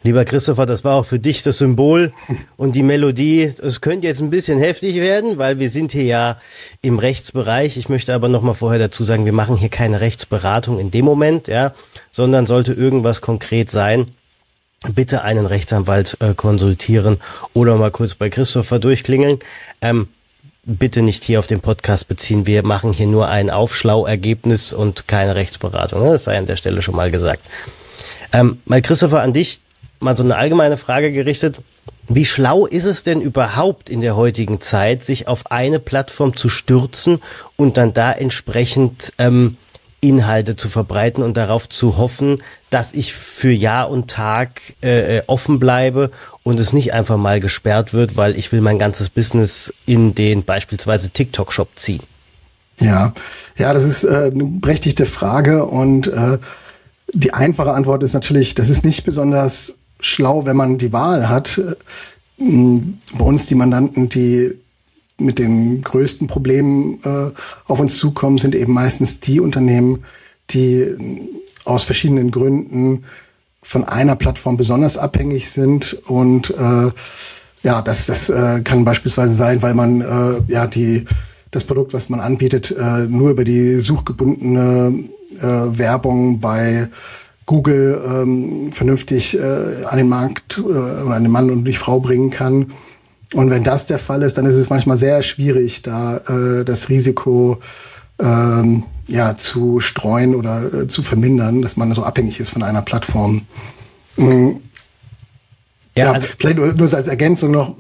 Lieber Christopher, das war auch für dich das Symbol und die Melodie. Es könnte jetzt ein bisschen heftig werden, weil wir sind hier ja im Rechtsbereich. Ich möchte aber noch mal vorher dazu sagen, wir machen hier keine Rechtsberatung in dem Moment, ja, sondern sollte irgendwas konkret sein, bitte einen Rechtsanwalt konsultieren oder mal kurz bei Christopher durchklingeln. Bitte nicht hier auf den Podcast beziehen. Wir machen hier nur ein Aufschlau-Ergebnis und keine Rechtsberatung. Das sei an der Stelle schon mal gesagt. Mal Christopher, an dich mal so eine allgemeine Frage gerichtet. Wie schlau ist es denn überhaupt in der heutigen Zeit, sich auf eine Plattform zu stürzen und dann da entsprechend Inhalte zu verbreiten und darauf zu hoffen, dass ich für Jahr und Tag offen bleibe und es nicht einfach mal gesperrt wird, weil ich will mein ganzes Business in den beispielsweise TikTok-Shop ziehen? Ja, das ist eine berechtigte Frage und die einfache Antwort ist natürlich, das ist nicht besonders schlau, wenn man die Wahl hat. Bei uns die Mandanten, die mit den größten Problemen auf uns zukommen, sind eben meistens die Unternehmen, die aus verschiedenen Gründen von einer Plattform besonders abhängig sind. Und das kann beispielsweise sein, weil man das Produkt, was man anbietet, nur über die suchgebundene Werbung bei Google vernünftig an den Markt oder an den Mann und die Frau bringen kann. Und wenn das der Fall ist, dann ist es manchmal sehr schwierig, da das Risiko zu streuen oder zu vermindern, dass man so abhängig ist von einer Plattform. Also vielleicht nur als Ergänzung noch,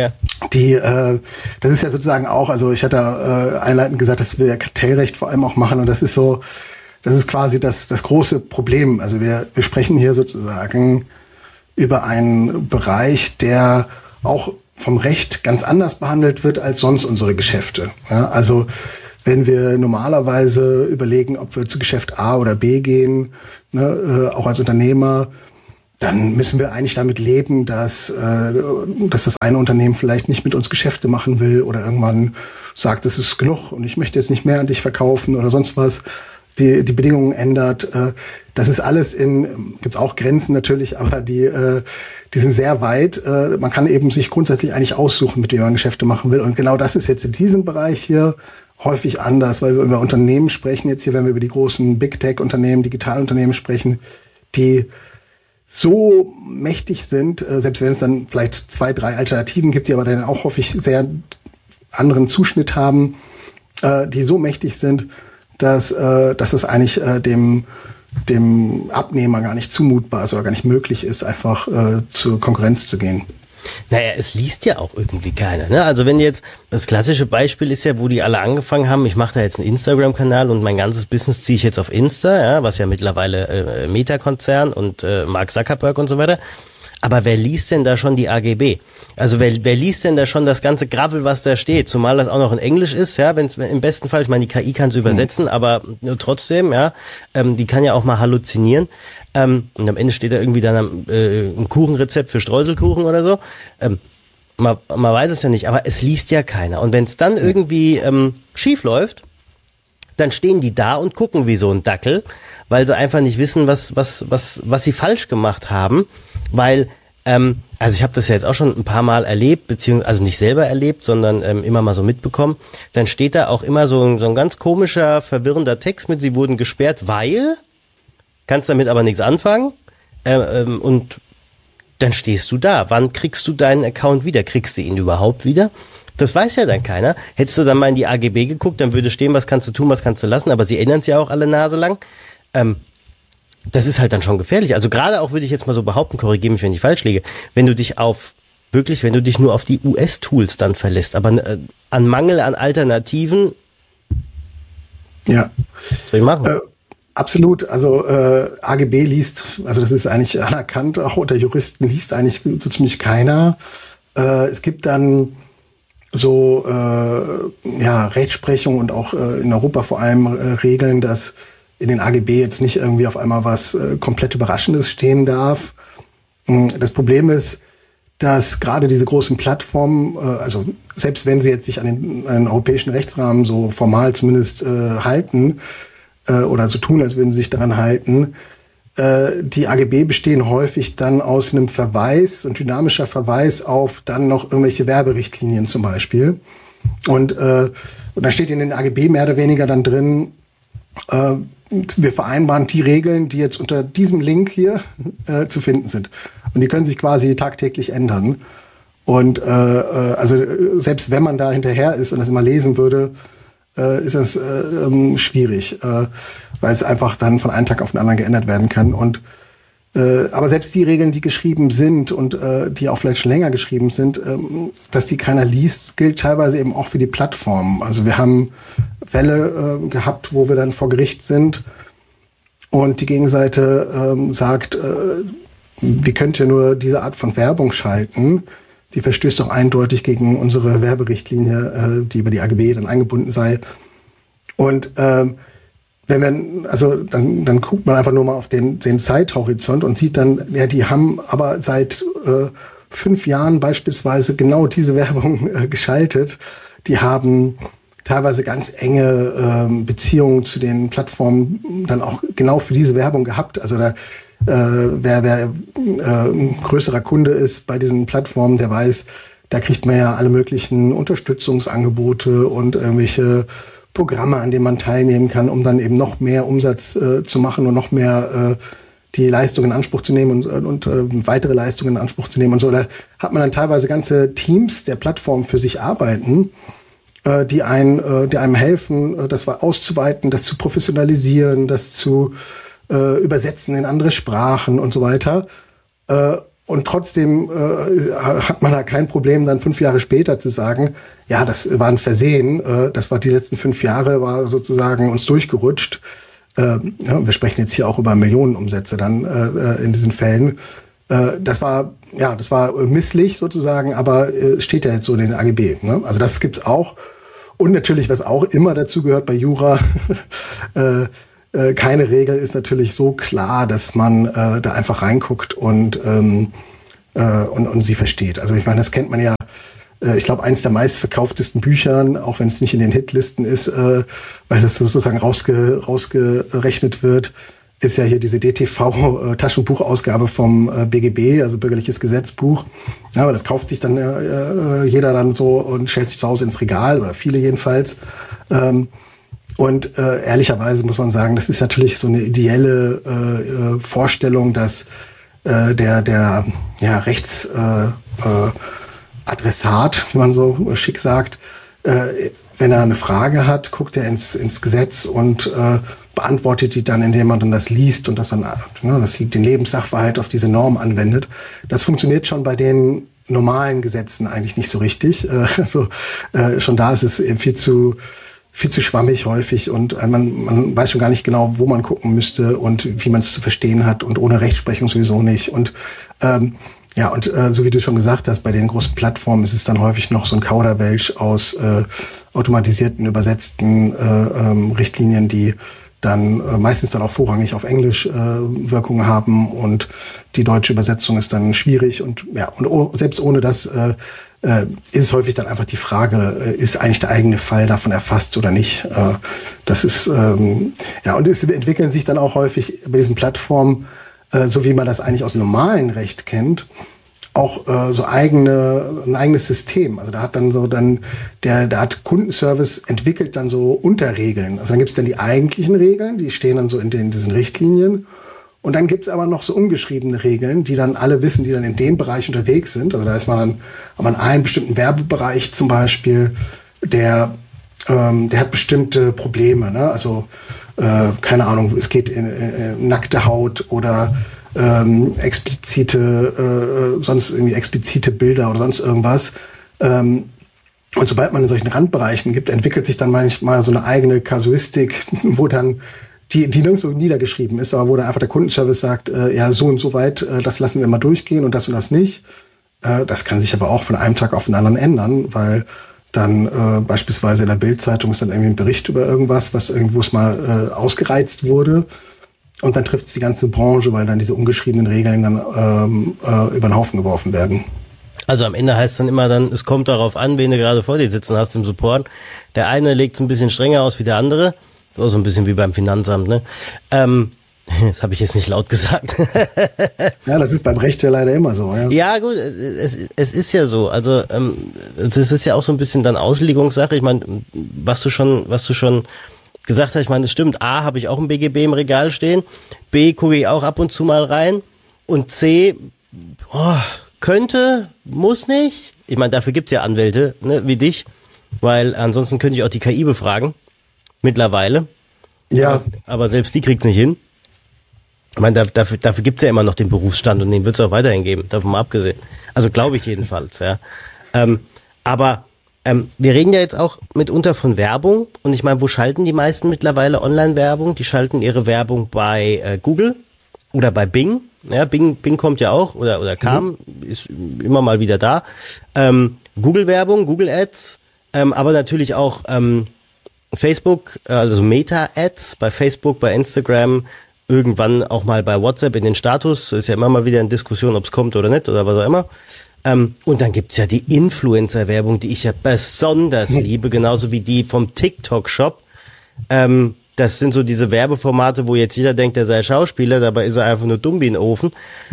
das ist ja sozusagen auch, also ich hatte einleitend gesagt, dass wir ja Kartellrecht vor allem auch machen und das ist quasi das große Problem. Also wir sprechen hier sozusagen über einen Bereich, der auch vom Recht ganz anders behandelt wird als sonst unsere Geschäfte. Ja, also wenn wir normalerweise überlegen, ob wir zu Geschäft A oder B gehen, auch als Unternehmer, dann müssen wir eigentlich damit leben, dass das eine Unternehmen vielleicht nicht mit uns Geschäfte machen will oder irgendwann sagt, es ist genug und ich möchte jetzt nicht mehr an dich verkaufen oder sonst was. Die Bedingungen ändert. Das ist alles gibt's auch Grenzen natürlich, aber die sind sehr weit. Man kann eben sich grundsätzlich eigentlich aussuchen, mit wem man Geschäfte machen will. Und genau das ist jetzt in diesem Bereich hier häufig anders, weil wir über Unternehmen sprechen, jetzt hier, wenn wir über die großen Big Tech-Unternehmen, Digitalunternehmen sprechen, die so mächtig sind, selbst wenn es dann vielleicht 2, 3 Alternativen gibt, die aber dann auch häufig sehr anderen Zuschnitt haben, die so mächtig sind, dass es eigentlich dem Abnehmer gar nicht zumutbar ist oder gar nicht möglich ist, einfach zur Konkurrenz zu gehen. Naja, es liest ja auch irgendwie keiner, ne? Also wenn jetzt, das klassische Beispiel ist ja, wo die alle angefangen haben, ich mache da jetzt einen Instagram-Kanal und mein ganzes Business ziehe ich jetzt auf Insta, ja, was ja mittlerweile Meta-Konzern und Mark Zuckerberg und so weiter. Aber wer liest denn da schon die AGB? Also wer liest denn da schon das ganze Gravel, was da steht? Zumal das auch noch in Englisch ist, ja, wenn es im besten Fall, ich meine, die KI kann es übersetzen, aber trotzdem, ja, die kann ja auch mal halluzinieren. Und am Ende steht da irgendwie dann ein Kuchenrezept für Streuselkuchen oder so. Man weiß es ja nicht, aber es liest ja keiner. Und wenn es dann irgendwie schief läuft, dann stehen die da und gucken wie so ein Dackel, weil sie einfach nicht wissen, was sie falsch gemacht haben. Weil, also ich habe das ja jetzt auch schon ein paar Mal erlebt, beziehungsweise also nicht selber erlebt, sondern immer mal so mitbekommen. Dann steht da auch immer so ein ganz komischer, verwirrender Text mit, sie wurden gesperrt, weil, kannst damit aber nichts anfangen. Und dann stehst du da. Wann kriegst du deinen Account wieder? Kriegst du ihn überhaupt wieder? Das weiß ja dann keiner. Hättest du dann mal in die AGB geguckt, dann würde stehen, was kannst du tun, was kannst du lassen, aber sie ändern es ja auch alle Nase lang. Das ist halt dann schon gefährlich. Also gerade auch, würde ich jetzt mal so behaupten, korrigiere mich, wenn ich falsch liege, wenn du dich nur auf die US-Tools dann verlässt, aber an Mangel an Alternativen, ja, soll ich machen? Absolut. Also AGB liest, also das ist eigentlich anerkannt, auch unter Juristen liest eigentlich so ziemlich keiner. Es gibt dann so Rechtsprechung und auch in Europa vor allem Regeln, dass in den AGB jetzt nicht irgendwie auf einmal was komplett Überraschendes stehen darf. Das Problem ist, dass gerade diese großen Plattformen, also selbst wenn sie jetzt sich an den europäischen Rechtsrahmen so formal zumindest halten oder so tun, als würden sie sich daran halten, die AGB bestehen häufig dann aus einem Verweis, ein dynamischer Verweis auf dann noch irgendwelche Werberichtlinien zum Beispiel. Und da steht in den AGB mehr oder weniger dann drin, wir vereinbaren die Regeln, die jetzt unter diesem Link hier zu finden sind. Und die können sich quasi tagtäglich ändern. Und also selbst wenn man da hinterher ist und das immer lesen würde, ist das schwierig, weil es einfach dann von einem Tag auf den anderen geändert werden kann. Und aber selbst die Regeln, die geschrieben sind und die auch vielleicht schon länger geschrieben sind, dass die keiner liest, gilt teilweise eben auch für die Plattformen. Also wir haben Fälle gehabt, wo wir dann vor Gericht sind und die Gegenseite sagt, wie könnt ihr nur diese Art von Werbung schalten? Die verstößt doch eindeutig gegen unsere Werberichtlinie, die über die AGB dann eingebunden sei. Und wenn man, also dann guckt man einfach nur mal auf den Zeithorizont und sieht dann, ja, die haben aber seit 5 Jahren beispielsweise genau diese Werbung geschaltet. Die haben teilweise ganz enge Beziehungen zu den Plattformen dann auch genau für diese Werbung gehabt. Also da wer ein größerer Kunde ist bei diesen Plattformen, der weiß, da kriegt man ja alle möglichen Unterstützungsangebote und irgendwelche Programme, an denen man teilnehmen kann, um dann eben noch mehr Umsatz zu machen und noch mehr die Leistung in Anspruch zu nehmen und weitere Leistungen in Anspruch zu nehmen und so. Da hat man dann teilweise ganze Teams der Plattform für sich arbeiten, die einem helfen, das auszuweiten, das zu professionalisieren, das zu übersetzen in andere Sprachen und so weiter. Und trotzdem hat man da kein Problem, dann 5 Jahre später zu sagen, ja, das war ein Versehen, das war die letzten 5 Jahre, war sozusagen uns durchgerutscht. Ja, wir sprechen jetzt hier auch über Millionenumsätze dann in diesen Fällen. Das war misslich sozusagen, aber steht ja jetzt so in den AGB. Ne? Also das gibt's auch. Und natürlich, was auch immer dazu gehört bei Jura, keine Regel ist natürlich so klar, dass man da einfach reinguckt und sie versteht. Also ich meine, das kennt man ja. Ich glaube, eins der meistverkauftesten Büchern, auch wenn es nicht in den Hitlisten ist, weil das sozusagen rausgerechnet wird, ist ja hier diese DTV-Taschenbuchausgabe vom BGB, also Bürgerliches Gesetzbuch. Ja, aber das kauft sich dann jeder dann so und stellt sich zu Hause ins Regal, oder viele jedenfalls. Und ehrlicherweise muss man sagen, das ist natürlich so eine ideelle Vorstellung, dass der Rechtsadressat, wie man so schick sagt, wenn er eine Frage hat, guckt er ins Gesetz und beantwortet die dann, indem man dann das liest und das dann den Lebenssachverhalt auf diese Norm anwendet. Das funktioniert schon bei den normalen Gesetzen eigentlich nicht so richtig. Schon da ist es eben viel zu schwammig häufig und man weiß schon gar nicht genau, wo man gucken müsste und wie man es zu verstehen hat und ohne Rechtsprechung sowieso nicht. Und so wie du schon gesagt hast, bei den großen Plattformen ist es dann häufig noch so ein Kauderwelsch aus automatisierten, übersetzten Richtlinien, die dann meistens dann auch vorrangig auf Englisch Wirkung haben und die deutsche Übersetzung ist dann schwierig und selbst ohne das ist häufig dann einfach die Frage, ist eigentlich der eigene Fall davon erfasst oder nicht? Das ist, und es entwickeln sich dann auch häufig bei diesen Plattformen, so wie man das eigentlich aus dem normalen Recht kennt, auch ein eigenes System. Also da hat dann der Art Kundenservice entwickelt dann so Unterregeln. Also dann gibt's dann die eigentlichen Regeln, die stehen dann so in diesen Richtlinien. Und dann gibt's aber noch so ungeschriebene Regeln, die dann alle wissen, die dann in dem Bereich unterwegs sind. Also da ist man dann einen bestimmten Werbebereich zum Beispiel, der hat bestimmte Probleme. Ne? Also keine Ahnung, es geht in nackte Haut oder sonst irgendwie explizite Bilder oder sonst irgendwas. Und sobald man in solchen Randbereichen gibt, entwickelt sich dann manchmal so eine eigene Kasuistik, wo dann die nirgendwo niedergeschrieben ist, aber wo dann einfach der Kundenservice sagt, so und so weit, das lassen wir mal durchgehen und das nicht. Das kann sich aber auch von einem Tag auf den anderen ändern, weil dann beispielsweise in der Bild-Zeitung ist dann irgendwie ein Bericht über irgendwas, was irgendwo mal ausgereizt wurde. Und dann trifft es die ganze Branche, weil dann diese ungeschriebenen Regeln dann über den Haufen geworfen werden. Also am Ende heißt es dann immer es kommt darauf an, wen du gerade vor dir sitzen hast im Support. Der eine legt es ein bisschen strenger aus wie der andere. So ein bisschen wie beim Finanzamt, ne? Das habe ich jetzt nicht laut gesagt. Ja, das ist beim Recht ja leider immer so. Ja, ja gut, es ist ja so. Also das ist ja auch so ein bisschen dann Auslegungssache. Ich meine, was du schon gesagt hast, ich meine, das stimmt. A, habe ich auch ein BGB im Regal stehen. B, gucke ich auch ab und zu mal rein. Und C, könnte, muss nicht. Ich meine, dafür gibt's ja Anwälte, ne, wie dich. Weil ansonsten könnte ich auch die KI befragen. Mittlerweile. Ja. Aber selbst die kriegt's nicht hin. Ich meine, dafür gibt's ja immer noch den Berufsstand und den wird's auch weiterhin geben, davon mal abgesehen. Also glaube ich jedenfalls, ja. Aber wir reden ja jetzt auch mitunter von Werbung und ich meine, wo schalten die meisten mittlerweile Online-Werbung? Die schalten ihre Werbung bei Google oder bei Bing. Ja, Bing kommt ja auch oder kam, ist immer mal wieder da. Google-Werbung, Google Ads, aber natürlich auch Facebook, also Meta-Ads bei Facebook, bei Instagram, irgendwann auch mal bei WhatsApp in den Status. Ist ja immer mal wieder in Diskussion, ob es kommt oder nicht oder was auch immer. Und dann gibt's ja die Influencer-Werbung, die ich ja besonders liebe, genauso wie die vom TikTok-Shop. Das sind so diese Werbeformate, wo jetzt jeder denkt, er sei Schauspieler, dabei ist er einfach nur dumm wie ein Ofen.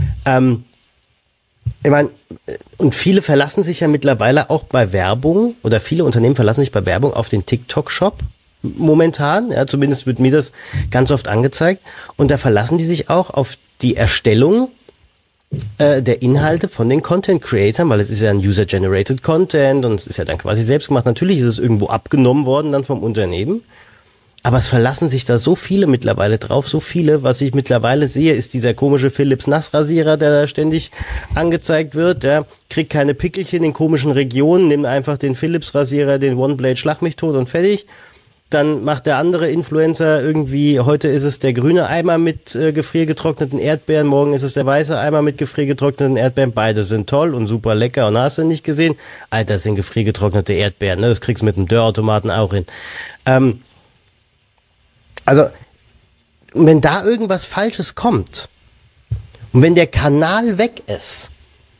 Ich meine, und viele verlassen sich ja mittlerweile auch bei Werbung, oder viele Unternehmen verlassen sich bei Werbung auf den TikTok-Shop momentan. Ja, zumindest wird mir das ganz oft angezeigt. Und da verlassen die sich auch auf die Erstellung der Inhalte von den Content-Creatern, weil es ist ja ein User-Generated Content und es ist ja dann quasi selbst gemacht. Natürlich ist es irgendwo abgenommen worden dann vom Unternehmen. Aber es verlassen sich da so viele mittlerweile drauf, so viele. Was ich mittlerweile sehe, ist dieser komische Philips Nassrasierer, der da ständig angezeigt wird. Der kriegt keine Pickelchen in komischen Regionen, nimmt einfach den Philips Rasierer, den One-Blade, schlag mich tot und fertig. Dann macht der andere Influencer irgendwie, heute ist es der grüne Eimer mit gefriergetrockneten Erdbeeren, morgen ist es der weiße Eimer mit gefriergetrockneten Erdbeeren. Beide sind toll und super lecker und hast du nicht gesehen? Alter, das sind gefriergetrocknete Erdbeeren, ne? Das kriegst du mit einem Dörrautomaten auch hin. Also, wenn da irgendwas Falsches kommt und wenn der Kanal weg ist,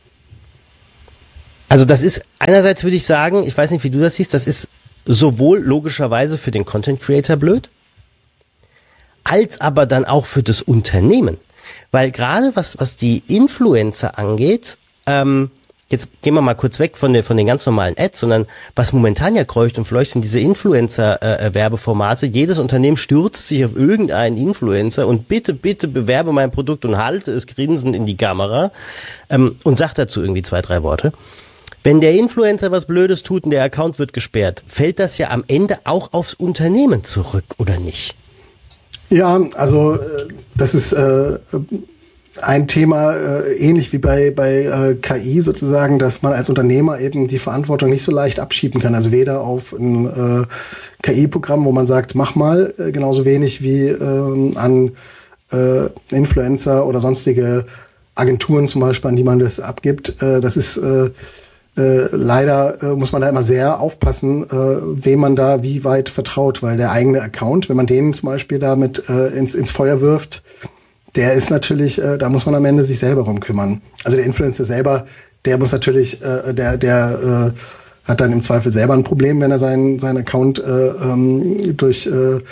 also das ist, einerseits würde ich sagen, ich weiß nicht, wie du das siehst, das ist sowohl logischerweise für den Content Creator blöd, als aber dann auch für das Unternehmen. Weil gerade was die Influencer angeht, jetzt gehen wir mal kurz weg von den ganz normalen Ads, sondern was momentan ja kreucht und fleucht, sind diese Influencer-Werbeformate. Jedes Unternehmen stürzt sich auf irgendeinen Influencer und bitte bewerbe mein Produkt und halte es grinsend in die Kamera und sagt dazu irgendwie 2, 3 Worte. Wenn der Influencer was Blödes tut und der Account wird gesperrt, fällt das ja am Ende auch aufs Unternehmen zurück, oder nicht? Ja, also das ist ein Thema ähnlich wie bei KI sozusagen, dass man als Unternehmer eben die Verantwortung nicht so leicht abschieben kann. Also weder auf ein KI-Programm, wo man sagt, mach mal, genauso wenig wie an Influencer oder sonstige Agenturen zum Beispiel, an die man das abgibt. Das ist leider muss man da immer sehr aufpassen, wem man da wie weit vertraut, weil der eigene Account, wenn man den zum Beispiel damit ins Feuer wirft, der ist natürlich, da muss man am Ende sich selber drum kümmern. Also der Influencer selber, der muss natürlich, der hat dann im Zweifel selber ein Problem, wenn er seinen Account durch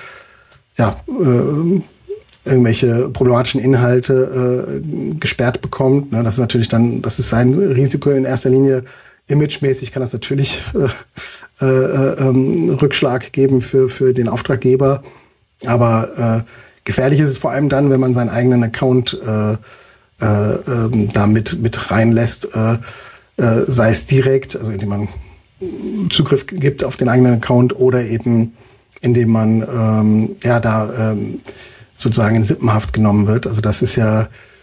irgendwelche problematischen Inhalte gesperrt bekommt. Das ist natürlich dann, das ist sein Risiko in erster Linie. Imagemäßig kann das natürlich Rückschlag geben für den Auftraggeber. Aber gefährlich ist es vor allem dann, wenn man seinen eigenen Account da mit reinlässt, sei es direkt, also indem man Zugriff gibt auf den eigenen Account oder eben indem man sozusagen in Sippenhaft genommen wird. Also das ist ja,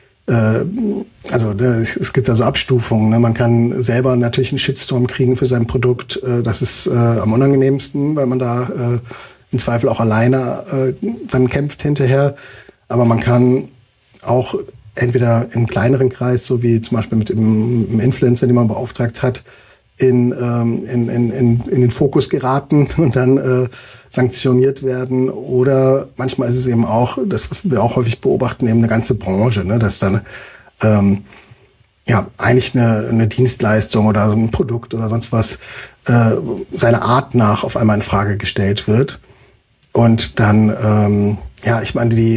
es gibt da so Abstufungen. Ne? Man kann selber natürlich einen Shitstorm kriegen für sein Produkt. Das ist am unangenehmsten, weil man da im Zweifel auch alleine dann kämpft hinterher. Aber man kann auch entweder im kleineren Kreis, so wie zum Beispiel mit dem Influencer, den man beauftragt hat, in den Fokus geraten und dann sanktioniert werden. Oder manchmal ist es eben auch, das, was wir auch häufig beobachten, eben eine ganze Branche, ne, dass dann eigentlich eine Dienstleistung oder ein Produkt oder sonst was seiner Art nach auf einmal in Frage gestellt wird. Und dann, ich meine,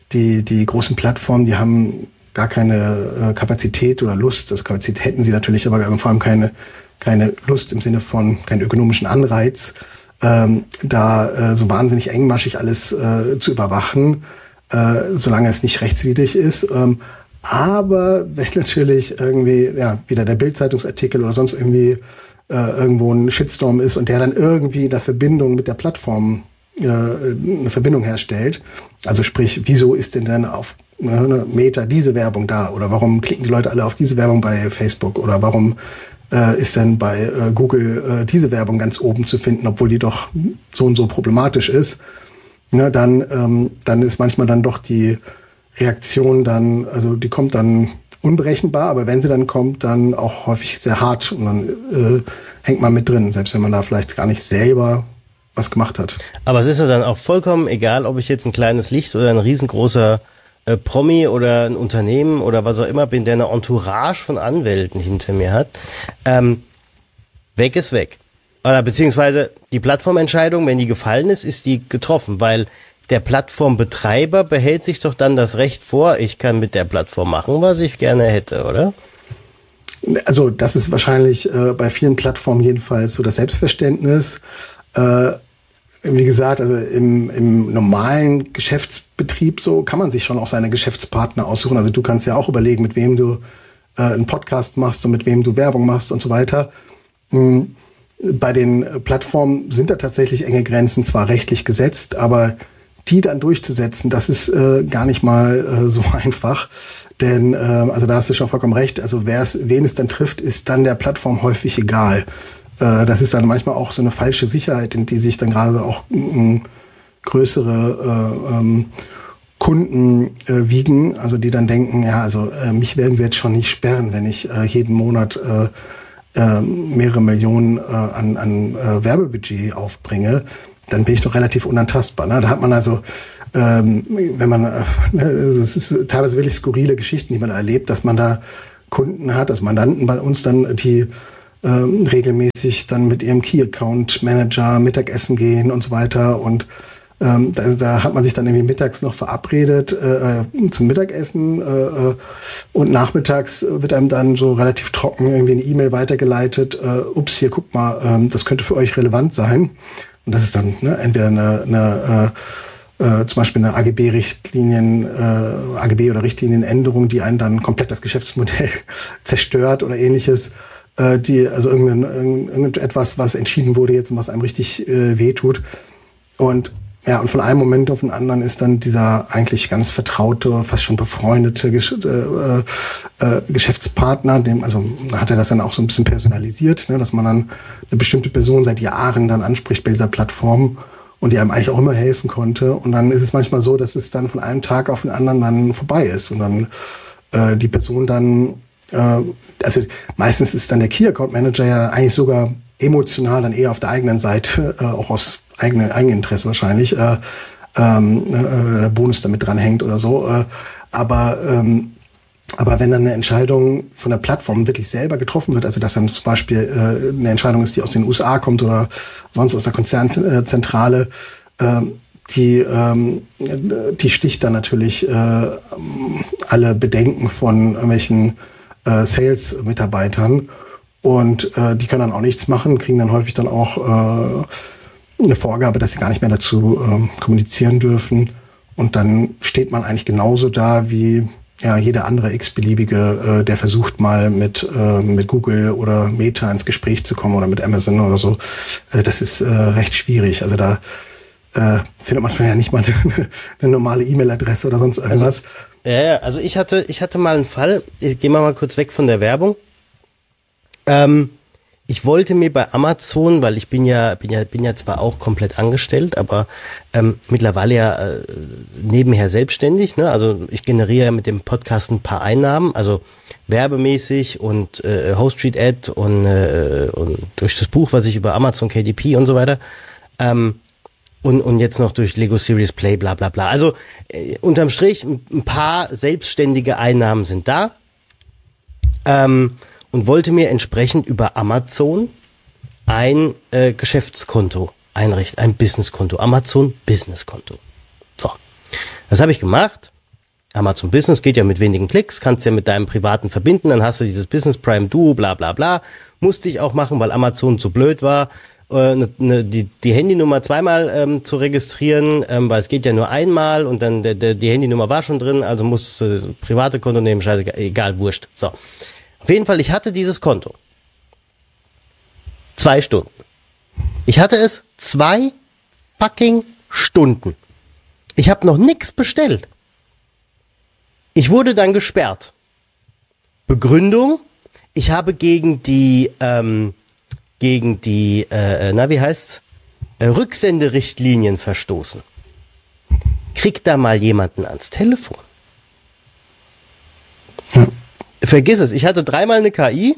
die großen Plattformen, die haben gar keine Kapazität oder Lust. Also Kapazität hätten sie natürlich, aber vor allem keine Lust im Sinne von keinen ökonomischen Anreiz, da so wahnsinnig engmaschig alles zu überwachen, solange es nicht rechtswidrig ist. Aber wenn natürlich irgendwie wieder der Bild-Zeitungsartikel oder sonst irgendwie irgendwo ein Shitstorm ist und der dann irgendwie in der Verbindung mit der Plattform eine Verbindung herstellt, also sprich, wieso ist denn dann auf Meta diese Werbung da oder warum klicken die Leute alle auf diese Werbung bei Facebook oder warum ist denn bei Google diese Werbung ganz oben zu finden, obwohl die doch so und so problematisch ist, dann ist manchmal dann doch die Reaktion dann, also die kommt dann unberechenbar, aber wenn sie dann kommt, dann auch häufig sehr hart und dann hängt man mit drin, selbst wenn man da vielleicht gar nicht selber was gemacht hat. Aber es ist ja dann auch vollkommen egal, ob ich jetzt ein kleines Licht oder ein riesengroßer Promi oder ein Unternehmen oder was auch immer bin, der eine Entourage von Anwälten hinter mir hat. Weg ist weg. Oder beziehungsweise die Plattformentscheidung, wenn die gefallen ist, ist die getroffen, weil der Plattformbetreiber behält sich doch dann das Recht vor, ich kann mit der Plattform machen, was ich gerne hätte, oder? Also das ist wahrscheinlich bei vielen Plattformen jedenfalls so das Selbstverständnis. Wie gesagt, also im normalen Geschäftsbetrieb so kann man sich schon auch seine Geschäftspartner aussuchen. Also du kannst ja auch überlegen, mit wem du einen Podcast machst und mit wem du Werbung machst und so weiter. Bei den Plattformen sind da tatsächlich enge Grenzen, zwar rechtlich gesetzt, aber die dann durchzusetzen, das ist gar nicht mal so einfach. Denn, also da hast du schon vollkommen recht, also wen es dann trifft, ist dann der Plattform häufig egal. Das ist dann manchmal auch so eine falsche Sicherheit, in die sich dann gerade auch größere Kunden wiegen, also die dann denken, ja, also mich werden sie jetzt schon nicht sperren, wenn ich jeden Monat mehrere Millionen an Werbebudget aufbringe, dann bin ich doch relativ unantastbar. Ne? Da hat man also, wenn man, es ist teilweise wirklich skurrile Geschichten, die man erlebt, dass man da Kunden hat, also Mandanten bei uns dann, die regelmäßig dann mit ihrem Key-Account-Manager Mittagessen gehen und so weiter und da hat man sich dann irgendwie mittags noch verabredet zum Mittagessen und nachmittags wird einem dann so relativ trocken irgendwie eine E-Mail weitergeleitet, ups, hier guck mal, das könnte für euch relevant sein. Und das ist dann entweder eine zum Beispiel eine AGB oder Richtlinienänderung, die einen dann komplett das Geschäftsmodell zerstört oder ähnliches. Also irgendetwas, was entschieden wurde jetzt und was einem richtig wehtut. Und von einem Moment auf den anderen ist dann dieser eigentlich ganz vertraute, fast schon befreundete Geschäftspartner, also hat er das dann auch so ein bisschen personalisiert, dass man dann eine bestimmte Person seit Jahren dann anspricht bei dieser Plattform und die einem eigentlich auch immer helfen konnte. Und dann ist es manchmal so, dass es dann von einem Tag auf den anderen dann vorbei ist und dann die Person dann also meistens ist dann der Key Account Manager ja eigentlich sogar emotional dann eher auf der eigenen Seite, auch aus Eigeninteresse wahrscheinlich, der Bonus damit dranhängt oder so. Aber wenn dann eine Entscheidung von der Plattform wirklich selber getroffen wird, also dass dann zum Beispiel eine Entscheidung ist, die aus den USA kommt oder sonst aus der Konzernzentrale, die sticht dann natürlich alle Bedenken von irgendwelchen Sales-Mitarbeitern und die können dann auch nichts machen, kriegen dann häufig dann auch eine Vorgabe, dass sie gar nicht mehr dazu kommunizieren dürfen und dann steht man eigentlich genauso da wie jeder andere x-beliebige, der versucht mal mit Google oder Meta ins Gespräch zu kommen oder mit Amazon oder so. Das ist recht schwierig, also da findet man schon ja nicht mal eine normale E-Mail-Adresse oder sonst irgendwas. Also ich hatte mal einen Fall, ich gehe mal kurz weg von der Werbung. Ich wollte mir bei Amazon, weil ich bin ja zwar auch komplett angestellt, aber mittlerweile ja nebenher selbstständig, ne? Also ich generiere ja mit dem Podcast ein paar Einnahmen, also werbemäßig und Host Street Ad und durch das Buch, was ich über Amazon KDP und so weiter und jetzt noch durch Lego Serious Play, bla bla bla. Also unterm Strich ein paar selbstständige Einnahmen sind da. Und wollte mir entsprechend über Amazon ein Geschäftskonto einrichten, ein Businesskonto, Amazon Businesskonto. So, das habe ich gemacht, Amazon Business geht ja mit wenigen Klicks, kannst ja mit deinem privaten verbinden, dann hast du dieses Business Prime Duo, bla bla bla. Musste ich auch machen, weil Amazon zu blöd war, die Handynummer zweimal zu registrieren, weil es geht ja nur einmal und dann die Handynummer war schon drin, also musst du private Konto nehmen, scheiße, egal, wurscht. So. Auf jeden Fall, ich hatte dieses Konto. 2 Stunden. Ich hatte es 2 fucking Stunden. Ich habe noch nichts bestellt. Ich wurde dann gesperrt. Begründung, ich habe gegen die Rücksenderichtlinien verstoßen. Kriegt da mal jemanden ans Telefon. Ja. Vergiss es, ich hatte 3-mal eine KI.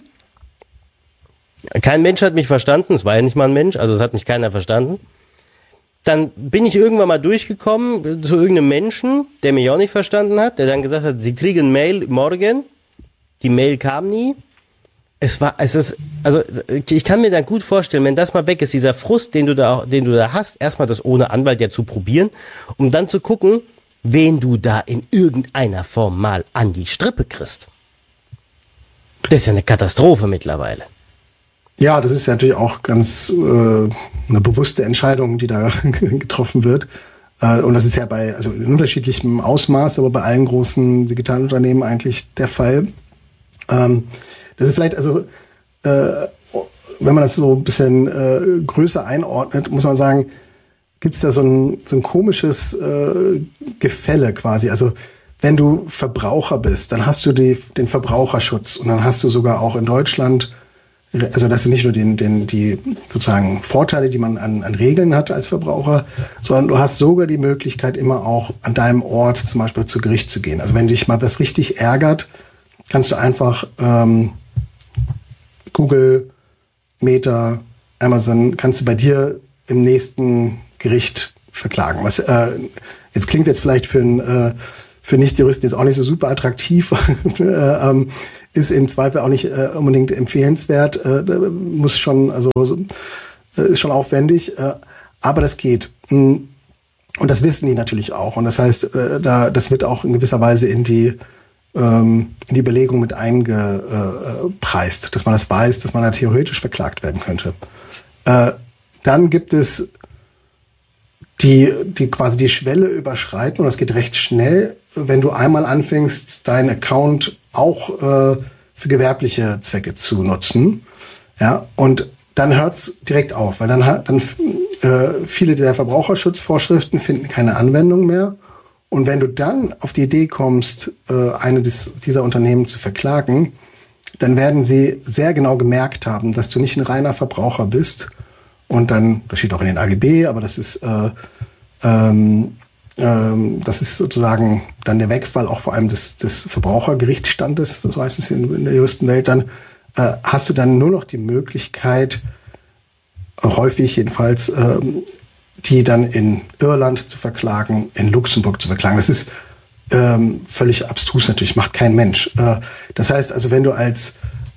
Kein Mensch hat mich verstanden, es war ja nicht mal ein Mensch, also es hat mich keiner verstanden. Dann bin ich irgendwann mal durchgekommen zu irgendeinem Menschen, der mich auch nicht verstanden hat, der dann gesagt hat, Sie kriegen Mail morgen. Die Mail kam nie. Ich kann mir dann gut vorstellen, wenn das mal weg ist, dieser Frust, den du da hast, erstmal das ohne Anwalt ja zu probieren, um dann zu gucken, wen du da in irgendeiner Form mal an die Strippe kriegst. Das ist ja eine Katastrophe mittlerweile. Ja, das ist ja natürlich auch ganz eine bewusste Entscheidung, die da getroffen wird. Und das ist ja in unterschiedlichem Ausmaß, aber bei allen großen digitalen Unternehmen eigentlich der Fall. Das ist vielleicht, wenn man das so ein bisschen größer einordnet, muss man sagen, gibt es da so ein komisches Gefälle quasi. Also wenn du Verbraucher bist, dann hast du den Verbraucherschutz und dann hast du sogar auch in Deutschland, also dass du nicht nur die sozusagen Vorteile, die man an Regeln hat als Verbraucher, sondern du hast sogar die Möglichkeit, immer auch an deinem Ort zum Beispiel zu Gericht zu gehen. Also wenn dich mal was richtig ärgert, kannst du einfach Google, Meta, Amazon, kannst du bei dir im nächsten Gericht verklagen. Was jetzt klingt jetzt vielleicht für Nicht-Juristen jetzt auch nicht so super attraktiv, ist im Zweifel auch nicht unbedingt empfehlenswert, muss schon, ist schon aufwendig, aber das geht. Und das wissen die natürlich auch. Und das heißt, das wird auch in gewisser Weise in die Belegung mit eingepreist, dass man das weiß, dass man da theoretisch verklagt werden könnte. Dann gibt es die quasi die Schwelle überschreiten, und das geht recht schnell, wenn du einmal anfängst, deinen Account auch für gewerbliche Zwecke zu nutzen. Ja, und dann hört's direkt auf, weil dann viele der Verbraucherschutzvorschriften finden keine Anwendung mehr. Und wenn du dann auf die Idee kommst, eine dieser Unternehmen zu verklagen, dann werden sie sehr genau gemerkt haben, dass du nicht ein reiner Verbraucher bist. Und dann, das steht auch in den AGB, aber das ist sozusagen dann der Wegfall auch vor allem des Verbrauchergerichtsstandes, so heißt es in der Juristenwelt, dann hast du dann nur noch die Möglichkeit, häufig jedenfalls, die dann in Irland zu verklagen, in Luxemburg zu verklagen. Das ist völlig abstrus natürlich, macht kein Mensch. Das heißt also, wenn du als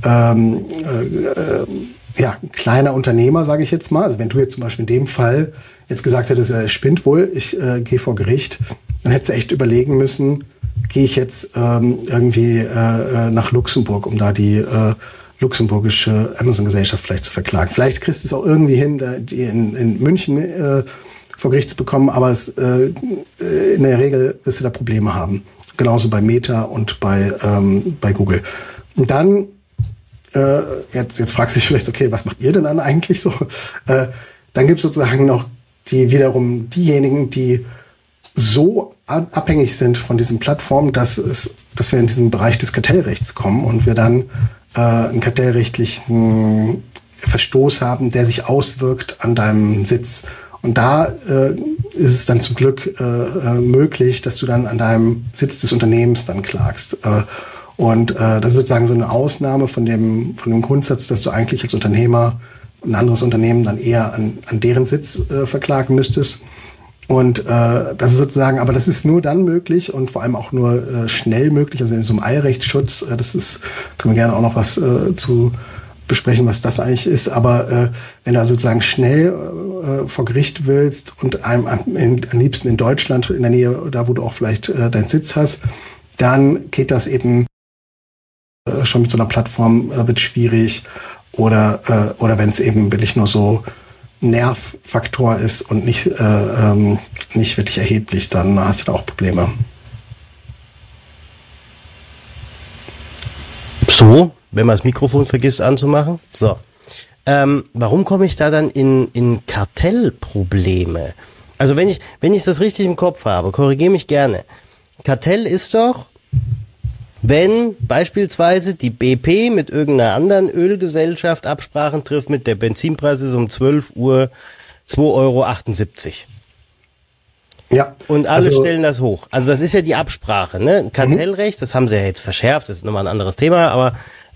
kleiner Unternehmer, sage ich jetzt mal, also wenn du jetzt zum Beispiel in dem Fall jetzt gesagt hättest, er spinnt wohl, ich gehe vor Gericht, dann hättest du echt überlegen müssen, gehe ich jetzt irgendwie nach Luxemburg, um da die luxemburgische Amazon-Gesellschaft vielleicht zu verklagen. Vielleicht kriegst du es auch irgendwie hin, die in München vor Gericht zu bekommen, aber in der Regel wirst du da Probleme haben. Genauso bei Meta und bei Google. Und dann, jetzt fragst du dich vielleicht, okay, was macht ihr denn dann eigentlich so? Dann gibt es sozusagen noch wiederum diejenigen, die so abhängig sind von diesen Plattformen, dass wir in diesen Bereich des Kartellrechts kommen und wir dann einen kartellrechtlichen Verstoß haben, der sich auswirkt an deinem Sitz. Und da ist es dann zum Glück möglich, dass du dann an deinem Sitz des Unternehmens dann klagst. Und das ist sozusagen so eine Ausnahme von dem Grundsatz, dass du eigentlich als Unternehmer ein anderes Unternehmen dann eher an deren Sitz verklagen müsstest. Und das ist sozusagen, aber das ist nur dann möglich und vor allem auch nur schnell möglich, also in so einem Eilrechtsschutz, können wir gerne auch noch was zu besprechen, was das eigentlich ist. Aber wenn du sozusagen schnell vor Gericht willst und am liebsten in Deutschland, in der Nähe, da wo du auch vielleicht deinen Sitz hast, dann geht das eben schon mit so einer Plattform, wird schwierig. Oder wenn es eben wirklich nur so Nervfaktor ist und nicht wirklich erheblich, dann hast du da auch Probleme. So, wenn man das Mikrofon vergisst anzumachen. So. Warum komme ich da dann in Kartellprobleme? Also wenn ich das richtig im Kopf habe, korrigiere mich gerne. Kartell ist doch, wenn beispielsweise die BP mit irgendeiner anderen Ölgesellschaft Absprachen trifft, mit der Benzinpreis ist um 12 Uhr 2,78 €. Ja. Und alle stellen das hoch. Also das ist ja die Absprache, ne? Kartellrecht, das haben sie ja jetzt verschärft, das ist nochmal ein anderes Thema, aber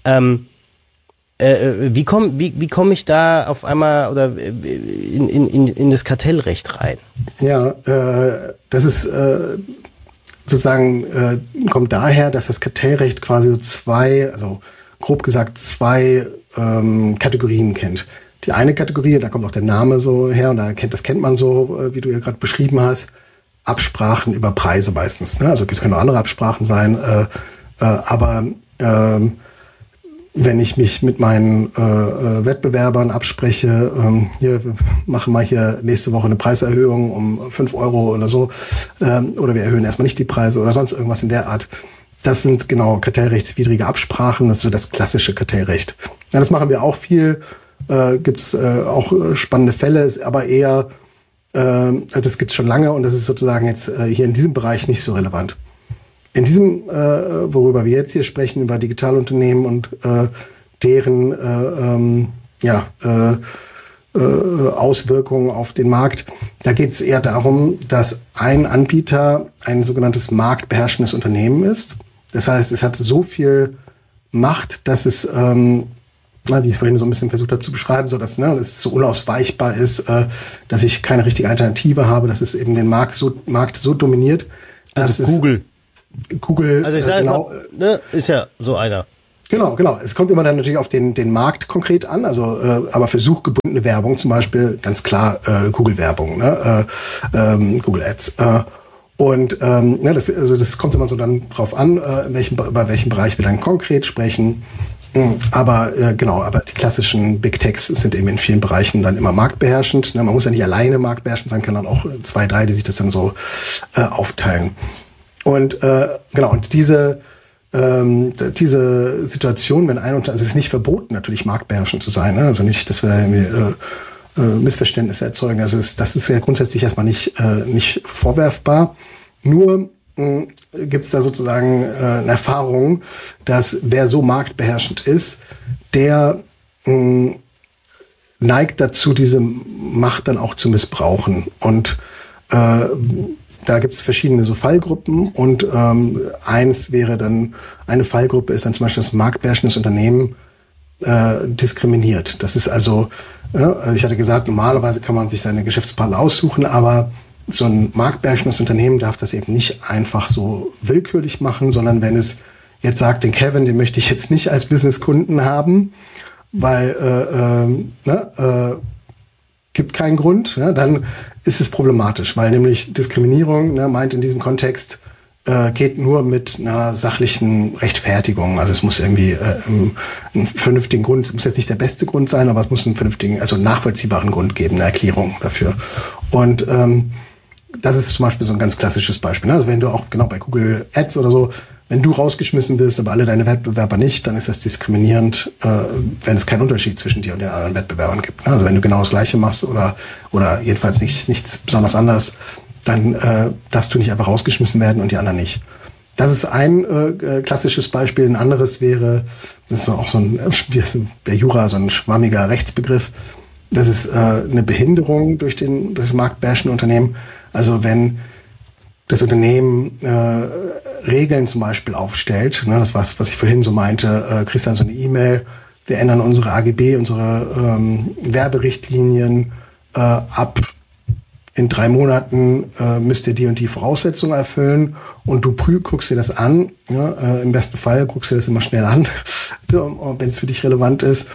wie komm ich da auf einmal oder in das Kartellrecht rein? Ja, das ist sozusagen kommt daher, dass das Kartellrecht quasi so zwei Kategorien kennt. Die eine Kategorie, da kommt auch der Name so her und das kennt man so, wie du ja gerade beschrieben hast, Absprachen über Preise meistens. Ne? Also es können auch andere Absprachen sein, aber wenn ich mich mit meinen Wettbewerbern abspreche, wir machen mal hier nächste Woche eine Preiserhöhung um 5 € oder so, oder wir erhöhen erstmal nicht die Preise oder sonst irgendwas in der Art. Das sind genau kartellrechtswidrige Absprachen, das ist so das klassische Kartellrecht. Ja, das machen wir auch viel, gibt es auch spannende Fälle, ist aber eher, das gibt es schon lange und das ist sozusagen jetzt hier in diesem Bereich nicht so relevant. In diesem, worüber wir jetzt hier sprechen, über Digitalunternehmen und deren Auswirkungen auf den Markt, da geht es eher darum, dass ein Anbieter ein sogenanntes marktbeherrschendes Unternehmen ist. Das heißt, es hat so viel Macht, dass es, wie ich es vorhin so ein bisschen versucht habe zu beschreiben, so dass es so unausweichbar ist, dass ich keine richtige Alternative habe, dass es eben den Markt so dominiert. Also Google, also ich sage genau, ne, ist ja so einer. Genau. Es kommt immer dann natürlich auf den Markt konkret an, also aber für suchgebundene Werbung zum Beispiel ganz klar Google-Werbung, ne? Google Ads. Das kommt immer so dann drauf an, über welchen Bereich wir dann konkret sprechen. Aber die klassischen Big Techs sind eben in vielen Bereichen dann immer marktbeherrschend. Ne? Man muss ja nicht alleine marktbeherrschend sein, kann dann auch 2, 3, die sich das dann so aufteilen. Und diese Situation, wenn es ist nicht verboten, natürlich marktbeherrschend zu sein, ne? Also nicht, dass wir irgendwie Missverständnisse erzeugen. Also das ist ja grundsätzlich erstmal nicht vorwerfbar. Nur gibt es da sozusagen eine Erfahrung, dass wer so marktbeherrschend ist, der neigt dazu, diese Macht dann auch zu missbrauchen. Und da gibt es verschiedene so Fallgruppen und eine Fallgruppe ist dann zum Beispiel das marktbeherrschendes Unternehmen diskriminiert. Das ist also, ich hatte gesagt, normalerweise kann man sich seine Geschäftspartner aussuchen, aber so ein marktbeherrschendes Unternehmen darf das eben nicht einfach so willkürlich machen, sondern wenn es jetzt sagt, den Kevin, den möchte ich jetzt nicht als Businesskunden haben, weil gibt keinen Grund, ja, dann ist es problematisch, weil nämlich Diskriminierung meint in diesem Kontext geht nur mit einer sachlichen Rechtfertigung. Also es muss irgendwie einen vernünftigen Grund, es muss jetzt nicht der beste Grund sein, aber es muss einen vernünftigen, also nachvollziehbaren Grund geben, eine Erklärung dafür. Und das ist zum Beispiel so ein ganz klassisches Beispiel. Also wenn du auch genau bei Google Ads oder so, wenn du rausgeschmissen wirst, aber alle deine Wettbewerber nicht, dann ist das diskriminierend, wenn es keinen Unterschied zwischen dir und den anderen Wettbewerbern gibt. Also wenn du genau das Gleiche machst oder jedenfalls nichts besonders anderes, dann darfst du nicht einfach rausgeschmissen werden und die anderen nicht. Das ist ein klassisches Beispiel. Ein anderes wäre, das ist auch so ein der Jura, so ein schwammiger Rechtsbegriff. Das ist eine Behinderung durch das marktbeherrschende Unternehmen. Also wenn das Unternehmen Regeln zum Beispiel aufstellt, ne, das was ich vorhin so meinte, kriegst dann so eine E-Mail, wir ändern unsere AGB, unsere Werberichtlinien ab. In 3 Monaten müsst ihr die und die Voraussetzungen erfüllen und du guckst dir das an. Ja, im besten Fall guckst du dir das immer schnell an, wenn es für dich relevant ist.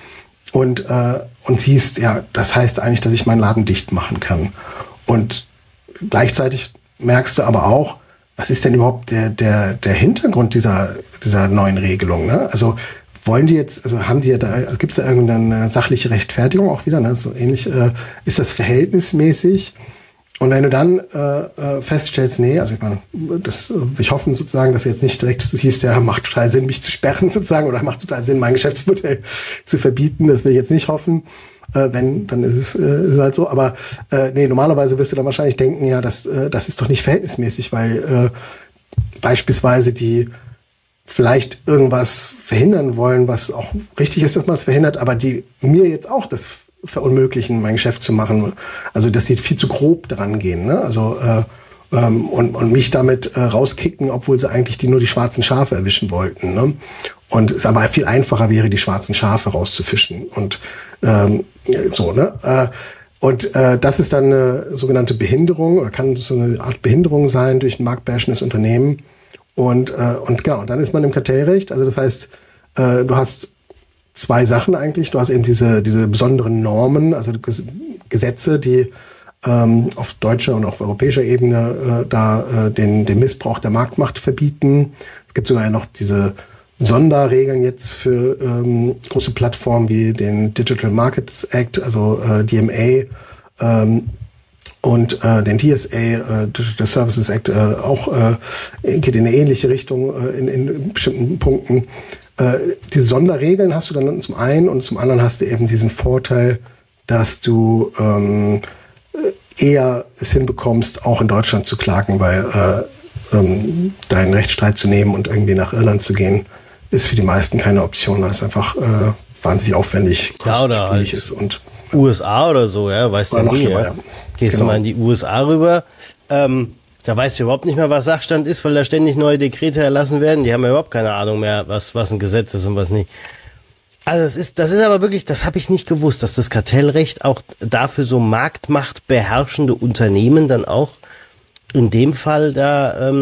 und siehst, ja, das heißt eigentlich, dass ich meinen Laden dicht machen kann. Und gleichzeitig merkst du aber auch, was ist denn überhaupt der Hintergrund dieser neuen Regelung, ne? Also wollen die jetzt, also haben die ja da, gibt es da irgendeine sachliche Rechtfertigung auch wieder, ne? So ähnlich, ist das verhältnismäßig? Und wenn du dann feststellst, nee, also ich meine, ich hoffe sozusagen, dass jetzt nicht direkt hieß, ja, macht total Sinn, mich zu sperren sozusagen, oder macht total Sinn, mein Geschäftsmodell zu verbieten, das will ich jetzt nicht hoffen. Wenn, dann ist es halt so. Aber nee, normalerweise wirst du dann wahrscheinlich denken, ja, das ist doch nicht verhältnismäßig, weil beispielsweise die vielleicht irgendwas verhindern wollen, was auch richtig ist, dass man es verhindert, aber die mir jetzt auch das verunmöglichen, mein Geschäft zu machen. Also dass sie viel zu grob dran gehen, ne? Also und mich damit rauskicken, obwohl sie eigentlich nur die schwarzen Schafe erwischen wollten, ne? Und es aber viel einfacher wäre, die schwarzen Schafe rauszufischen und so, ne? Das ist dann eine sogenannte Behinderung oder kann so eine Art Behinderung sein durch ein marktbeherrschendes Unternehmen. Und genau, dann ist man im Kartellrecht. Also das heißt, du hast zwei Sachen eigentlich. Du hast eben diese besonderen Normen, also Gesetze, die auf deutscher und auf europäischer Ebene den Missbrauch der Marktmacht verbieten. Es gibt sogar noch diese Sonderregeln jetzt für große Plattformen wie den Digital Markets Act, also DMA, und den DSA, Digital Services Act, auch geht in eine ähnliche Richtung in bestimmten Punkten. Diese Sonderregeln hast du dann zum einen und zum anderen hast du eben diesen Vorteil, dass du eher es hinbekommst, auch in Deutschland zu klagen, weil deinen Rechtsstreit zu nehmen und irgendwie nach Irland zu gehen, ist für die meisten keine Option, weil es einfach wahnsinnig aufwendig kostspielig ist. Und USA oder so, ja, weißt du nie, ja. Gehst du mal in die USA rüber, da weißt du überhaupt nicht mehr, was Sachstand ist, weil da ständig neue Dekrete erlassen werden. Die haben ja überhaupt keine Ahnung mehr, was ein Gesetz ist und was nicht. Also das ist aber wirklich, das habe ich nicht gewusst, dass das Kartellrecht auch dafür so marktmachtbeherrschende Unternehmen dann auch in dem Fall da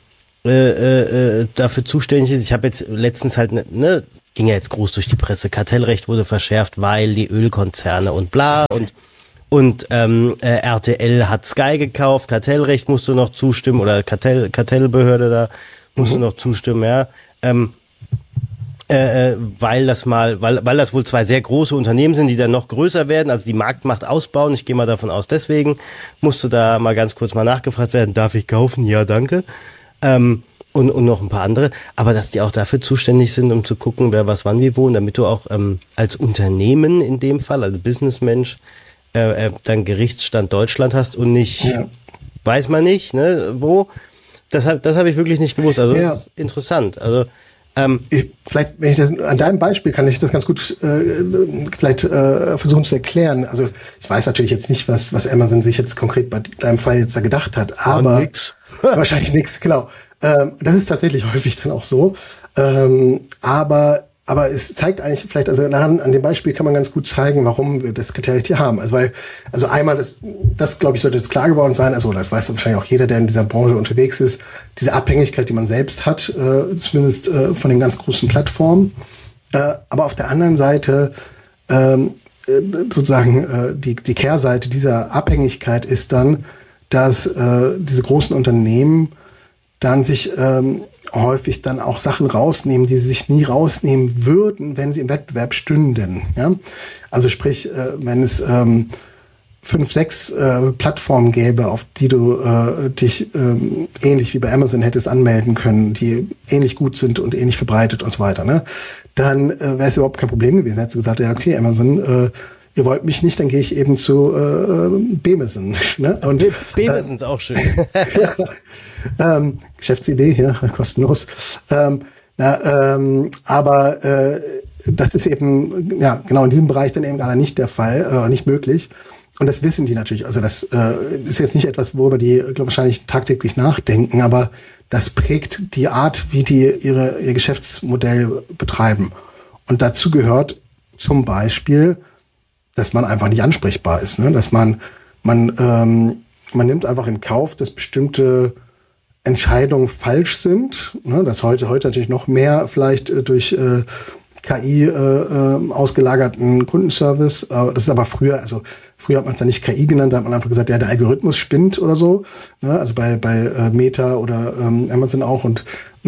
dafür zuständig ist. Ich habe jetzt letztens halt, ging ja jetzt groß durch die Presse, Kartellrecht wurde verschärft, weil die Ölkonzerne und bla und RTL hat Sky gekauft, Kartellrecht musste noch zustimmen oder Kartellbehörde da musste noch zustimmen, ja. Weil das wohl zwei sehr große Unternehmen sind, die dann noch größer werden, also die Marktmacht ausbauen. Ich gehe mal davon aus, deswegen musste da mal ganz kurz mal nachgefragt werden, darf ich kaufen? Ja, danke. Und noch ein paar andere, aber dass die auch dafür zuständig sind, um zu gucken, wer was wann wie wo, und damit du auch als Unternehmen in dem Fall, also Businessmensch, dann Gerichtsstand Deutschland hast und nicht, weiß man nicht, ne, wo. Das hab ich wirklich nicht gewusst. Also das ist interessant. Also vielleicht, wenn ich das, an deinem Beispiel kann ich das ganz gut versuchen zu erklären. Also ich weiß natürlich jetzt nicht, was Amazon sich jetzt konkret bei deinem Fall jetzt da gedacht hat, aber nix. Wahrscheinlich nichts, genau. Das ist tatsächlich häufig dann auch so. Aber es zeigt eigentlich vielleicht, also an dem Beispiel kann man ganz gut zeigen, warum wir das Kartellrecht hier haben. Also einmal, das glaube ich, sollte jetzt klar geworden sein, also das weiß wahrscheinlich auch jeder, der in dieser Branche unterwegs ist, diese Abhängigkeit, die man selbst hat, zumindest von den ganz großen Plattformen. Aber auf der anderen Seite, sozusagen, die Kehrseite dieser Abhängigkeit ist dann, dass diese großen Unternehmen dann sich häufig dann auch Sachen rausnehmen, die sie sich nie rausnehmen würden, wenn sie im Wettbewerb stünden. Ja? Also sprich, wenn es 5, 6 Plattformen gäbe, auf die du dich ähnlich wie bei Amazon hättest anmelden können, die ähnlich gut sind und ähnlich verbreitet und so weiter, ne? Dann wäre es überhaupt kein Problem gewesen. Hättest du gesagt, ja okay, Amazon, ihr wollt mich nicht, dann gehe ich eben zu Bemeson. Ne? Und Bemeson ist auch schön. Geschäftsidee, ja, kostenlos. Aber das ist eben, ja, genau in diesem Bereich dann eben leider nicht der Fall, nicht möglich. Und das wissen die natürlich. Also das ist jetzt nicht etwas, worüber die, glaube wahrscheinlich tagtäglich nachdenken, aber das prägt die Art, wie die ihr Geschäftsmodell betreiben. Und dazu gehört zum Beispiel, dass man einfach nicht ansprechbar ist, ne? Dass man nimmt einfach in Kauf, dass bestimmte Entscheidungen falsch sind, ne? Dass heute natürlich noch mehr vielleicht durch KI ausgelagerten Kundenservice. Das ist aber früher hat man es dann nicht KI genannt, da hat man einfach gesagt, ja, der Algorithmus spinnt oder so. Ne? Also bei Meta oder Amazon auch und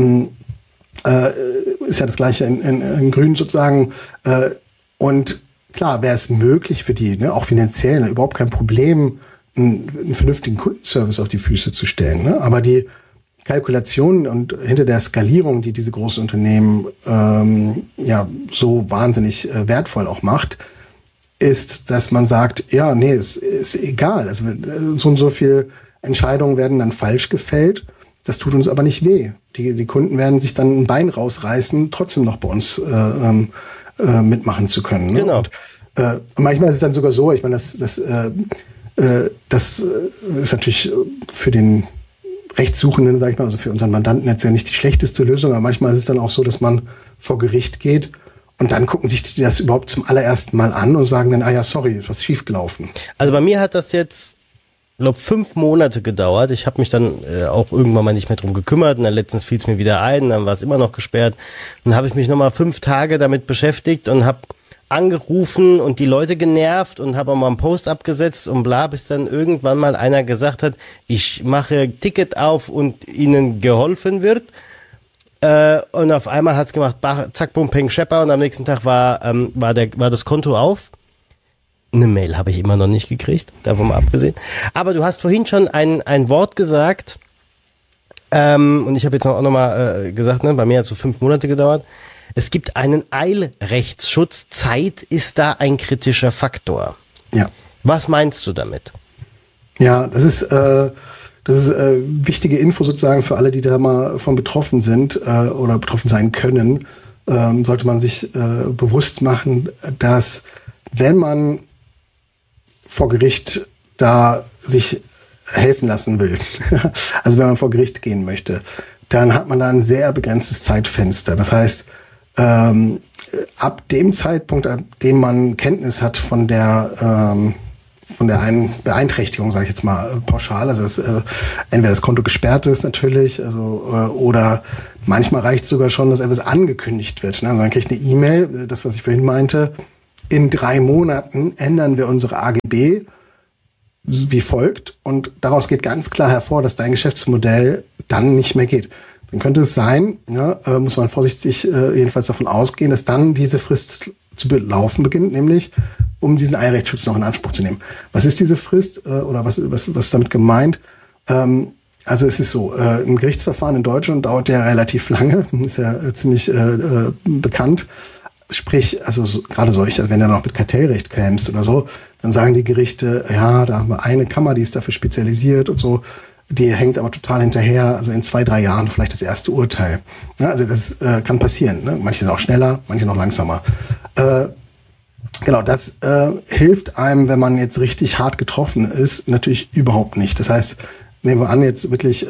ist ja das Gleiche in Grün sozusagen. Und klar, wäre es möglich für die, ne, auch finanziell, ne, überhaupt kein Problem, einen vernünftigen Kundenservice auf die Füße zu stellen. Ne? Aber die Kalkulation und hinter der Skalierung, die diese großen Unternehmen so wahnsinnig wertvoll auch macht, ist, dass man sagt, ja, nee, es ist egal. Also so und so viel Entscheidungen werden dann falsch gefällt. Das tut uns aber nicht weh. Die Kunden werden sich dann ein Bein rausreißen, trotzdem noch bei uns mitmachen zu können. Ne? Genau. Und manchmal ist es dann sogar so, ich meine, das ist natürlich für den Rechtssuchenden, sag ich mal, also für unseren Mandanten jetzt ja nicht die schlechteste Lösung, aber manchmal ist es dann auch so, dass man vor Gericht geht und dann gucken sich die das überhaupt zum allerersten Mal an und sagen dann, sorry, ist was schiefgelaufen. Also bei mir hat das jetzt, glaube 5 Monate gedauert. Ich habe mich dann auch irgendwann mal nicht mehr drum gekümmert und dann letztens fiel es mir wieder ein, dann war es immer noch gesperrt. Dann habe ich mich nochmal 5 Tage damit beschäftigt und habe angerufen und die Leute genervt und habe auch mal einen Post abgesetzt und bla, bis dann irgendwann mal einer gesagt hat, ich mache Ticket auf und ihnen geholfen wird. Und auf einmal hat's gemacht, zack, bum, peng, schepper und am nächsten Tag war das Konto auf. Eine Mail habe ich immer noch nicht gekriegt, davon mal abgesehen. Aber du hast vorhin schon ein Wort gesagt, und ich habe jetzt auch noch mal gesagt, ne, bei mir hat es so 5 Monate gedauert. Es gibt einen Eilrechtsschutz. Zeit ist da ein kritischer Faktor. Ja. Was meinst du damit? Ja, das ist wichtige Info sozusagen für alle, die da mal von betroffen sind oder betroffen sein können. Sollte man sich bewusst machen, dass wenn man vor Gericht da sich helfen lassen will, also wenn man vor Gericht gehen möchte, dann hat man da ein sehr begrenztes Zeitfenster. Das heißt, ab dem Zeitpunkt, ab dem man Kenntnis hat von der Beeinträchtigung, sage ich jetzt mal pauschal, also entweder das Konto gesperrt ist natürlich, oder manchmal reicht es sogar schon, dass etwas angekündigt wird. Ne? Also man kriegt eine E-Mail, das, was ich vorhin meinte, in 3 Monaten ändern wir unsere AGB wie folgt und daraus geht ganz klar hervor, dass dein Geschäftsmodell dann nicht mehr geht. Dann könnte es sein, muss man vorsichtig jedenfalls davon ausgehen, dass dann diese Frist zu laufen beginnt, nämlich um diesen Eilrechtsschutz noch in Anspruch zu nehmen. Was ist diese Frist oder was ist damit gemeint? Also es ist so, ein Gerichtsverfahren in Deutschland dauert ja relativ lange, ist ja ziemlich bekannt. Sprich, also gerade solche, also wenn du noch mit Kartellrecht kämst oder so, dann sagen die Gerichte, ja, da haben wir eine Kammer, die ist dafür spezialisiert und so. Die hängt aber total hinterher, also in 2-3 Jahren vielleicht das erste Urteil. Ja, also das kann passieren. Ne? Manche sind auch schneller, manche noch langsamer. Genau, das hilft einem, wenn man jetzt richtig hart getroffen ist, natürlich überhaupt nicht. Das heißt, nehmen wir an, jetzt wirklich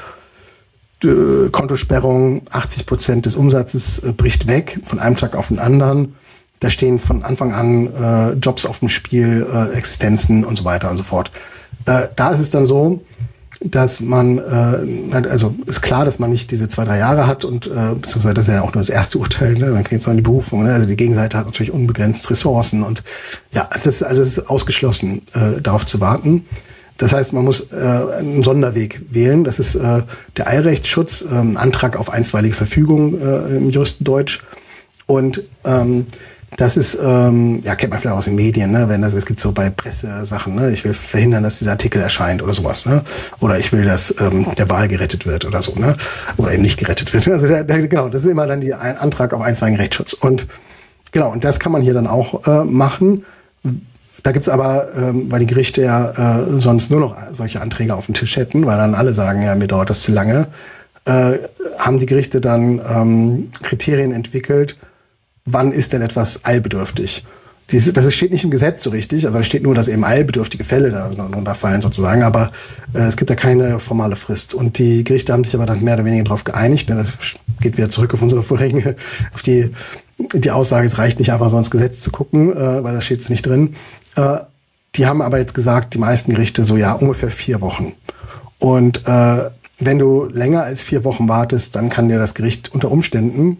Kontosperrung, 80% des Umsatzes bricht weg von einem Tag auf den anderen. Da stehen von Anfang an Jobs auf dem Spiel, Existenzen und so weiter und so fort. Da ist es dann so, dass man, also ist klar, dass man nicht diese 2-3 Jahre hat und beziehungsweise das ist ja auch nur das erste Urteil, ne? Man kriegt jetzt noch in die Berufung, ne? Also die Gegenseite hat natürlich unbegrenzt Ressourcen und ja, das ist ausgeschlossen, darauf zu warten. Das heißt, man muss einen Sonderweg wählen. Das ist der Eilrechtsschutz, Antrag auf einstweilige Verfügung im Juristendeutsch. Und das ist, kennt man vielleicht aus den Medien, ne? Es gibt so bei Pressesachen, ne? Ich will verhindern, dass dieser Artikel erscheint oder sowas, ne? Oder ich will, dass der Wal gerettet wird oder so, ne? Oder eben nicht gerettet wird. Also genau, das ist immer dann ein Antrag auf einstweiligen Rechtsschutz. Und genau, und das kann man hier dann auch machen. Da gibt's aber, weil die Gerichte ja sonst nur noch solche Anträge auf dem Tisch hätten, weil dann alle sagen, ja, mir dauert das zu lange, haben die Gerichte dann Kriterien entwickelt, wann ist denn etwas eilbedürftig. Das steht nicht im Gesetz so richtig, also da steht nur, dass eben eilbedürftige Fälle darunter fallen sozusagen, aber es gibt da keine formale Frist. Und die Gerichte haben sich aber dann mehr oder weniger darauf geeinigt, denn das geht wieder zurück auf unsere vorherige, auf die Aussage, es reicht nicht einfach so ins Gesetz zu gucken, weil da steht es nicht drin. Die haben aber jetzt gesagt, die meisten Gerichte so, ja, ungefähr 4 Wochen. Und wenn du länger als 4 Wochen wartest, dann kann dir das Gericht unter Umständen,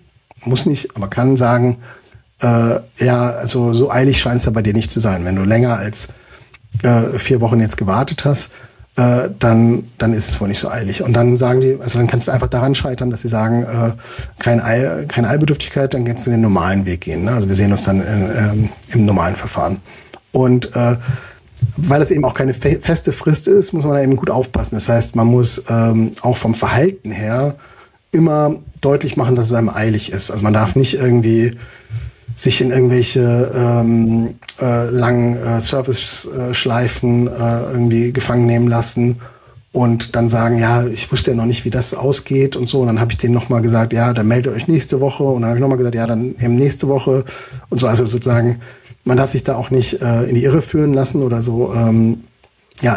muss nicht, aber kann sagen, ja, also so eilig scheint es ja bei dir nicht zu sein. Wenn du länger als 4 Wochen jetzt gewartet hast, dann ist es wohl nicht so eilig. Und dann sagen die, also dann kannst du einfach daran scheitern, dass sie sagen, keine Eilbedürftigkeit, dann kannst du den normalen Weg gehen. Ne? Also wir sehen uns dann im normalen Verfahren. Und weil es eben auch keine feste Frist ist, muss man da eben gut aufpassen. Das heißt, man muss auch vom Verhalten her immer deutlich machen, dass es einem eilig ist. Also man darf nicht irgendwie sich in irgendwelche langen Service-Schleifen irgendwie gefangen nehmen lassen und dann sagen, ja, ich wusste ja noch nicht, wie das ausgeht und so. Und dann habe ich denen nochmal gesagt, ja, dann meldet euch nächste Woche. Und dann habe ich nochmal gesagt, ja, dann eben nächste Woche und so. Also sozusagen, man darf sich da auch nicht in die Irre führen lassen oder so, ja,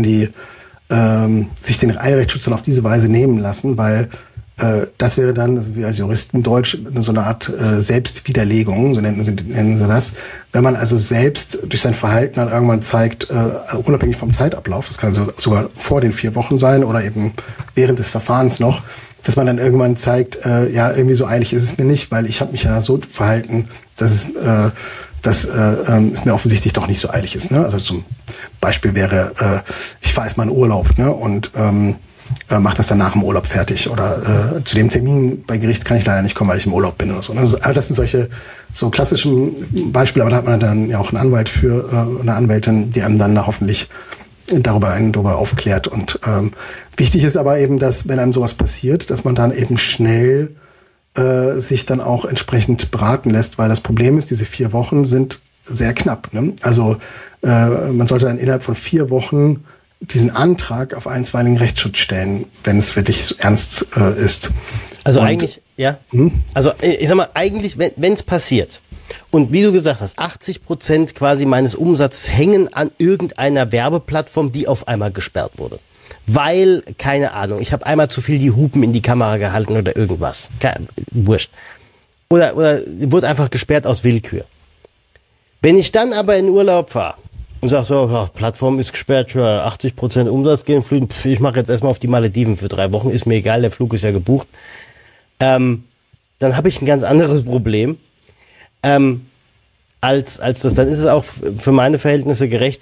sich den Eilrechtsschutz dann auf diese Weise nehmen lassen, weil das wäre dann, also wir als Juristen Deutsch, so eine Art Selbstwiderlegung, so nennen sie das. Wenn man also selbst durch sein Verhalten dann irgendwann zeigt, unabhängig vom Zeitablauf, das kann also sogar vor den 4 Wochen sein oder eben während des Verfahrens noch, dass man dann irgendwann zeigt, ja, irgendwie so eilig ist es mir nicht, weil ich habe mich ja so verhalten, dass es mir offensichtlich doch nicht so eilig ist. Ne? Also zum Beispiel wäre, ich fahre erstmal in Urlaub, ne? Und mache das dann nach dem Urlaub fertig oder zu dem Termin bei Gericht kann ich leider nicht kommen, weil ich im Urlaub bin oder so. Also, das sind solche so klassischen Beispiele, aber da hat man dann ja auch einen Anwalt für, eine Anwältin, die einem dann da hoffentlich darüber aufklärt. Und wichtig ist aber eben, dass wenn einem sowas passiert, dass man dann eben schnell sich dann auch entsprechend beraten lässt, weil das Problem ist, diese 4 Wochen sind sehr knapp. Ne? Also man sollte dann innerhalb von 4 Wochen diesen Antrag auf einstweiligen Rechtsschutz stellen, wenn es wirklich ernst ist. Also eigentlich, ja. Also ich sag mal, eigentlich, wenn es passiert und wie du gesagt hast, 80% quasi meines Umsatzes hängen an irgendeiner Werbeplattform, die auf einmal gesperrt wurde. Weil, keine Ahnung, ich habe einmal zu viel die Hupen in die Kamera gehalten oder irgendwas. Wurscht. Oder wurde einfach gesperrt aus Willkür. Wenn ich dann aber in Urlaub fahre und sag so, ja, Plattform ist gesperrt, ja, 80% Umsatz gehen, ich mache jetzt erstmal auf die Malediven für 3 Wochen, ist mir egal, der Flug ist ja gebucht. Dann habe ich ein ganz anderes Problem. Als das, dann ist es auch für meine Verhältnisse gerecht,